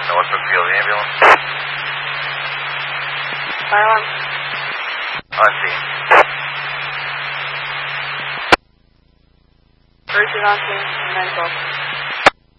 Norfolk Field ambulance. Fire alarm. On scene. First is on scene, 912.